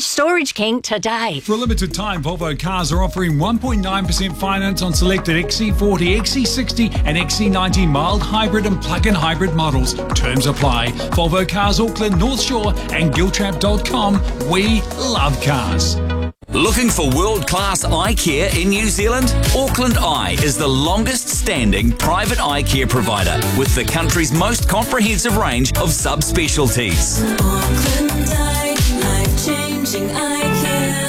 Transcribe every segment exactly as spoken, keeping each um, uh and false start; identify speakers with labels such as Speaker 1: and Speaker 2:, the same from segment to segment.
Speaker 1: Storage King today.
Speaker 2: For a limited time, Volvo Cars are offering one point nine percent finance on selected X C forty, X C sixty and X C ninety mild hybrid and plug-in hybrid models. Terms apply. Volvo Cars Auckland, North Shore and Giltrap dot com. We love cars.
Speaker 3: Looking for world-class eye care in New Zealand? Auckland Eye is the longest-standing private eye care provider with the country's most comprehensive range of subspecialties.
Speaker 4: Auckland Eye, life-changing eye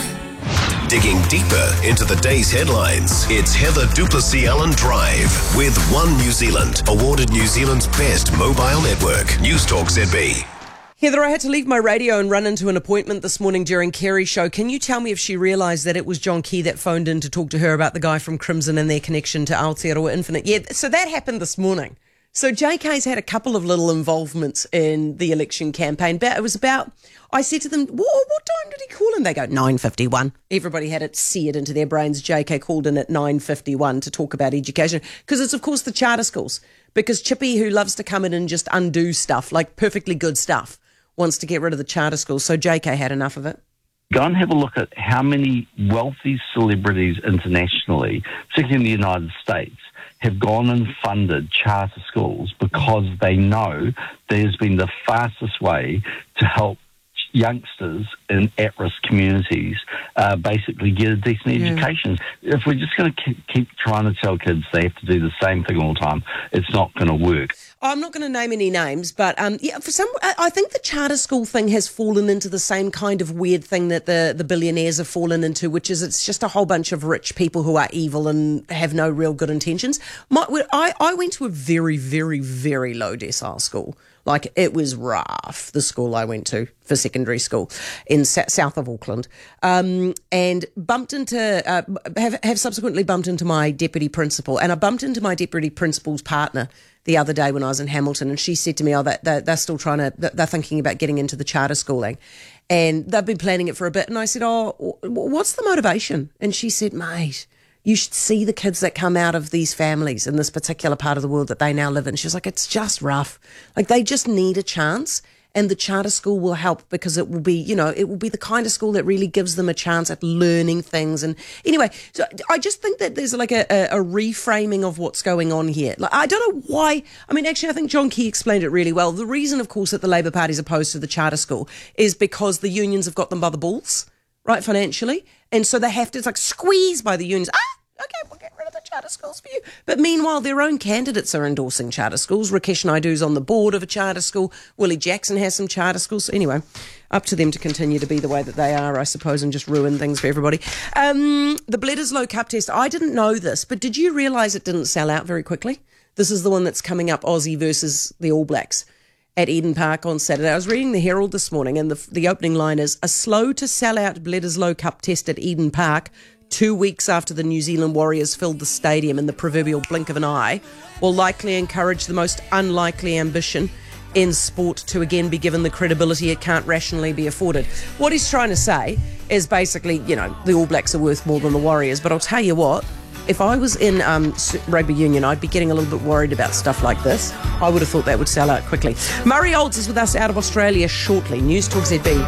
Speaker 4: care.
Speaker 5: Digging deeper into the day's headlines, it's Heather Duplessis-Allen Drive with One New Zealand, awarded New Zealand's best mobile network. News Talk Z B.
Speaker 6: Heather, I had to leave my radio and run into an appointment this morning during Kerry's show. Can you tell me if she realised that it was John Key that phoned in to talk to her about the guy from Crimson and their connection to Aotearoa Infinite? Yeah, so that happened this morning. So J K's had a couple of little involvements in the election campaign. But it was about, I said to them, what, what time did he call in? They go, nine fifty-one. Everybody had it seared into their brains. J K called in at nine fifty-one to talk about education. Because it's, of course, the charter schools. Because Chippy, who loves to come in and just undo stuff, like perfectly good stuff, wants to get rid of the charter schools. So J K had enough of it.
Speaker 7: Go and have a look at how many wealthy celebrities internationally, particularly in the United States, have gone and funded charter schools because they know there's been the fastest way to help youngsters in at-risk communities uh, basically get a decent
Speaker 6: Yeah.
Speaker 7: education. If we're just going to keep trying to tell kids they have to do the same thing all the time, it's not going to work.
Speaker 6: I'm not going to name any names, but um, yeah, for some, I I think the charter school thing has fallen into the same kind of weird thing that the, the billionaires have fallen into, which is it's just a whole bunch of rich people who are evil and have no real good intentions. My, I, I went to a very, very, very low decile school. Like, it was rough, the school I went to for secondary school in sa- south of Auckland, um, and bumped into, uh, have, have subsequently bumped into my deputy principal, and I bumped into my deputy principal's partner the other day when I was in Hamilton, and she said to me, oh, that they're, they're still trying to, they're thinking about getting into the charter schooling, and they've been planning it for a bit. And I said, oh, what's the motivation? And she said, mate, you should see the kids that come out of these families in this particular part of the world that they now live in. She was like, it's just rough. Like, they just need a chance. And the charter school will help because it will be, you know, it will be the kind of school that really gives them a chance at learning things. And anyway, so I just think that there's like a, a, a reframing of what's going on here. Like, I don't know why. I mean, actually, I think John Key explained it really well. The reason, of course, that the Labour Party is opposed to the charter school is because the unions have got them by the balls, right, financially. And so they have to, it's like squeezed by the unions. Ah! Okay, we'll get rid of the charter schools for you. But meanwhile, their own candidates are endorsing charter schools. Rakesh Naidu's on the board of a charter school. Willie Jackson has some charter schools. So anyway, up to them to continue to be the way that they are, I suppose, and just ruin things for everybody. Um, the Bledisloe Cup test, I didn't know this, but did you realise it didn't sell out very quickly? This is the one that's coming up, Aussie versus the All Blacks at Eden Park on Saturday. I was reading the Herald this morning, and the, the opening line is, a slow-to-sell-out Bledisloe Cup test at Eden Park two weeks after the New Zealand Warriors filled the stadium in the proverbial blink of an eye, will likely encourage the most unlikely ambition in sport to again be given the credibility it can't rationally be afforded. What he's trying to say is basically, you know, the All Blacks are worth more than the Warriors, but I'll tell you what, if I was in um, rugby union, I'd be getting a little bit worried about stuff like this. I would have thought that would sell out quickly. Murray Olds is with us out of Australia shortly. News Talk Z B.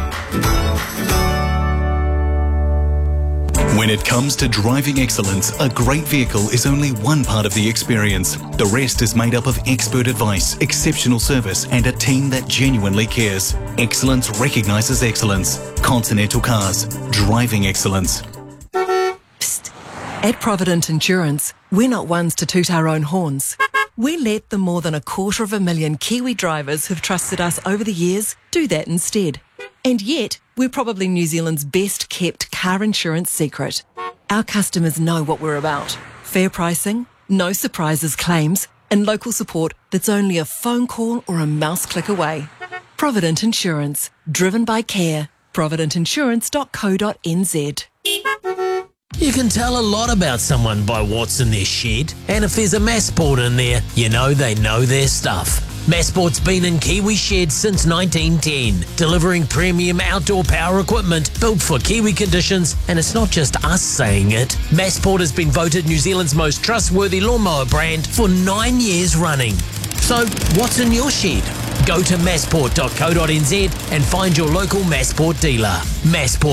Speaker 8: When it comes to driving excellence, a great vehicle is only one part of the experience. The rest is made up of expert advice, exceptional service, and a team that genuinely cares. Excellence recognises excellence. Continental Cars. Driving excellence.
Speaker 9: Psst. At Provident Insurance, we're not ones to toot our own horns. We let the more than a quarter of a million Kiwi drivers who've trusted us over the years do that instead. And yet, we're probably New Zealand's best kept car insurance secret. Our customers know what we're about. Fair pricing, no surprises claims, and local support that's only a phone call or a mouse click away. Provident Insurance, driven by care. provident insurance dot co dot n z.
Speaker 10: You can tell a lot about someone by what's in their shed, and if there's a Massport in there, you know they know their stuff. Massport's been in Kiwi sheds since nineteen ten, delivering premium outdoor power equipment built for Kiwi conditions, and it's not just us saying it. Massport has been voted New Zealand's most trustworthy lawnmower brand for nine years running. So, what's in your shed? Go to massport dot co dot n z and find your local Massport dealer. Massport.